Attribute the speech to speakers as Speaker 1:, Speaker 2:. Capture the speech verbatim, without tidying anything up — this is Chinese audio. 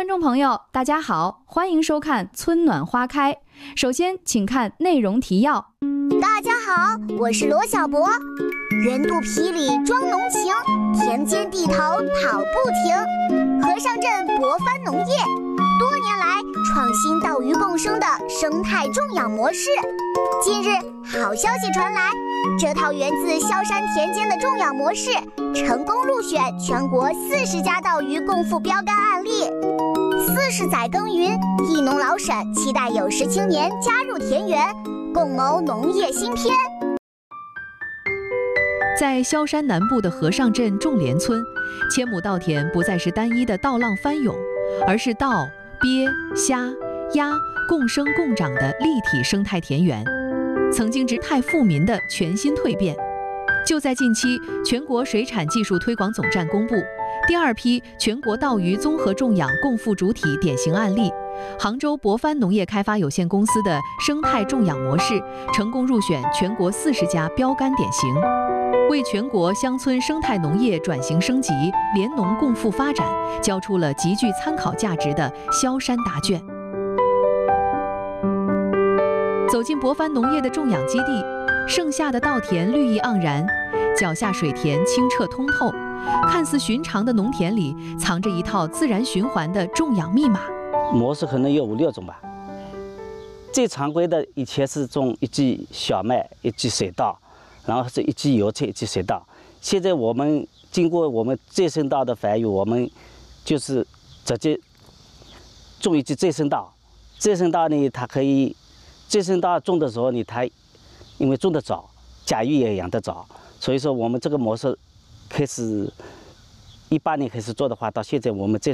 Speaker 1: 观众朋友，大家好，欢迎收看《春暖花开》。首先，请看内容提要。
Speaker 2: 大家好，我是罗小博。圆肚皮里装浓情，田间地头跑不停。和尚镇博番农业，多年来创新稻鱼共生的生态种养模式。近日，好消息传来，这套源自萧山田间的种养模式，成功入选全国四十家稻鱼共赴标杆案例。四十载耕耘，益农老沈期待有识青年加入田园，共谋农业新篇。
Speaker 3: 在萧山南部的和尚镇种莲村，千亩稻田不再是单一的稻浪翻涌，而是稻、鳖、虾、鸭共生共长的立体生态田园，曾经植态富民的全新蜕变。就在近期，全国水产技术推广总站公布第二批全国稻鱼综合种养共赴主体典型案例，杭州博番农业开发有限公司的生态种养模式成功入选全国四十家标杆典型，为全国乡村生态农业转型升级、联农共赴发展交出了极具参考价值的萧山答卷。走进博番农业的种养基地，盛夏的稻田绿意盎然，脚下水田清澈通透，看似寻常的农田里藏着一套自然循环的种养密码。
Speaker 4: 模式可能有五六种吧。最常规的以前是种一季小麦，一季水稻，然后是一季油菜，一季水稻。现在我们经过我们再生稻的繁育，我们就是直接种一季再生稻。再生稻呢，它可以再生稻种的时候呢，它因为种得早，甲鱼也养得早，所以说我们这个模式开始一八年开始做的话，到现在我们再